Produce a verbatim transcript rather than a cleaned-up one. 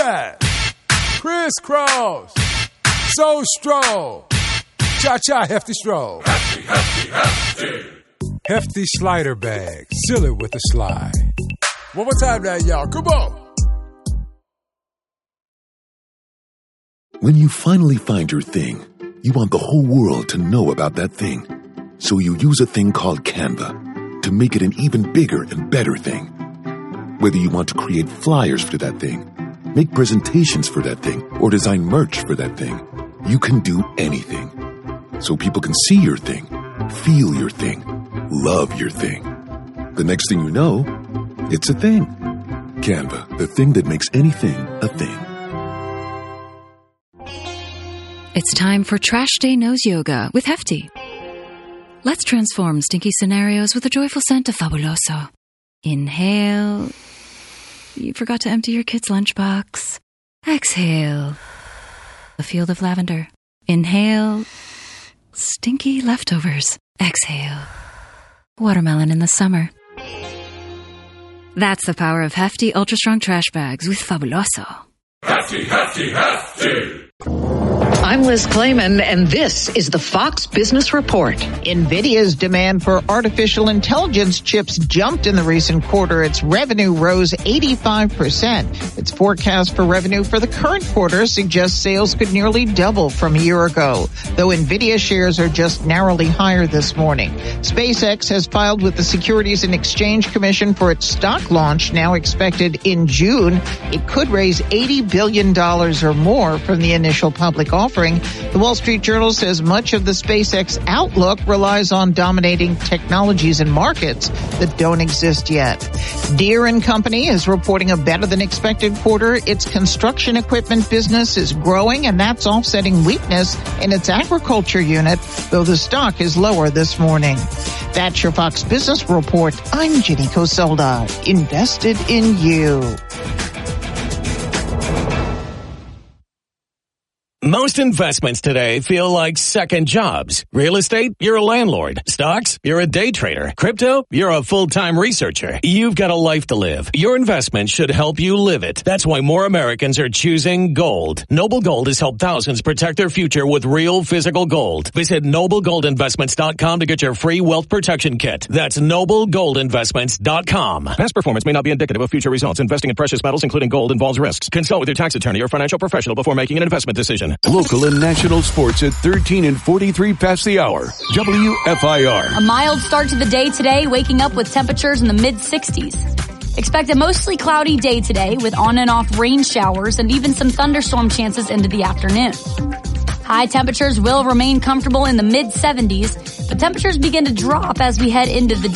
zigzag, crisscross, so stroll, cha-cha hefty stroll. Hefty, hefty, hefty. Hefty slider bag, silly with a slide. One more time now, y'all. Come on. When you finally find your thing, you want the whole world to know about that thing. So you use a thing called Canva to make it an even bigger and better thing. Whether you want to create flyers for that thing, make presentations for that thing, or design merch for that thing, you can do anything. So people can see your thing, feel your thing, love your thing. The next thing you know, it's a thing. Canva, the thing that makes anything a thing. It's time for Trash Day Nose Yoga with Hefty. Let's transform stinky scenarios with a joyful scent of Fabuloso. Inhale. You forgot to empty your kid's lunchbox. Exhale. A field of lavender. Inhale. Stinky leftovers. Exhale. Watermelon in the summer. That's the power of Hefty Ultra Strong Trash Bags with Fabuloso. Hefty, hefty, hefty. I'm Liz Klayman, and this is the Fox Business Report. NVIDIA's demand for artificial intelligence chips jumped in the recent quarter. Its revenue rose eighty-five percent. Its forecast for revenue for the current quarter suggests sales could nearly double from a year ago, though NVIDIA shares are just narrowly higher this morning. SpaceX has filed with the Securities and Exchange Commission for its stock launch, now expected in June. It could raise eighty billion dollars or more from the initial public offering. The Wall Street Journal says much of the SpaceX outlook relies on dominating technologies and markets that don't exist yet. Deere and Company is reporting a better than expected quarter. Its construction equipment business is growing, and that's offsetting weakness in its agriculture unit, though the stock is lower this morning. That's your Fox Business Report. I'm Ginny Cosolda. Invested in you. Most investments today feel like second jobs. Real estate, you're a landlord. Stocks, you're a day trader. Crypto, you're a full-time researcher. You've got a life to live. Your investment should help you live it. That's why more Americans are choosing gold. Noble Gold has helped thousands protect their future with real physical gold. Visit noble gold investments dot com to get your free wealth protection kit. That's noble gold investments dot com. Past performance may not be indicative of future results. Investing in precious metals, including gold, involves risks. Consult with your tax attorney or financial professional before making an investment decision. Local and national sports at thirteen and forty-three past the hour. W F I R. A mild start to the day today, waking up with temperatures in the mid sixties. Expect a mostly cloudy day today with on and off rain showers and even some thunderstorm chances into the afternoon. High temperatures will remain comfortable in the mid seventies, but temperatures begin to drop as we head into the day.